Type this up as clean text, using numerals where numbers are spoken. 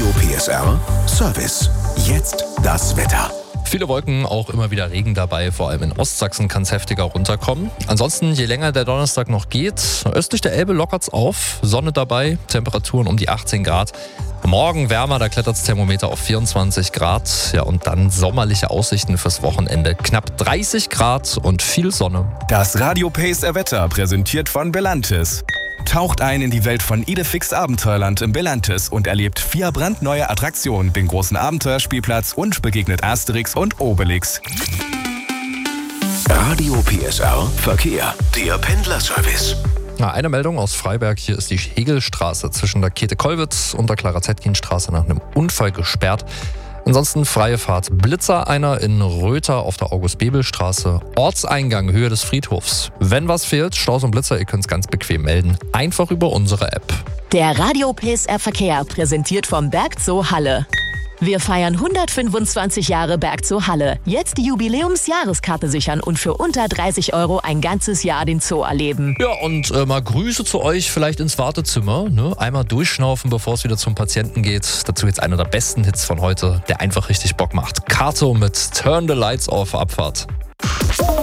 Radio PSR Service. Jetzt das Wetter. Viele Wolken, auch immer wieder Regen dabei. Vor allem in Ostsachsen kann es heftiger runterkommen. Ansonsten, je länger der Donnerstag noch geht, östlich der Elbe lockert's auf. Sonne dabei, Temperaturen um die 18 Grad. Morgen wärmer, da klettert das Thermometer auf 24 Grad. Ja, und dann sommerliche Aussichten fürs Wochenende. Knapp 30 Grad und viel Sonne. Das Radio PSR Wetter präsentiert von Belantis. Taucht ein in die Welt von Idefix Abenteuerland im Belantis und erlebt 4 brandneue Attraktionen, den großen Abenteuerspielplatz und begegnet Asterix und Obelix. Radio PSR Verkehr, der Pendlerservice. Eine Meldung aus Freiberg. Hier ist die Hegelstraße zwischen der Käthe-Kollwitz und der Clara-Zetkin-Straße nach einem Unfall gesperrt. Ansonsten freie Fahrt. Blitzer einer in Röther auf der August-Bebel-Straße. Ortseingang Höhe des Friedhofs. Wenn was fehlt, Staus und Blitzer, ihr könnt es ganz bequem melden. Einfach über unsere App. Der Radio PSR Verkehr präsentiert vom Bergzoo Halle. Wir feiern 125 Jahre Bergzoo Halle. Jetzt die Jubiläumsjahreskarte sichern und für unter 30 € ein ganzes Jahr den Zoo erleben. Ja, und mal Grüße zu euch vielleicht ins Wartezimmer. Ne? Einmal durchschnaufen, bevor es wieder zum Patienten geht. Dazu jetzt einer der besten Hits von heute, der einfach richtig Bock macht. Kato mit Turn the Lights Off Abfahrt.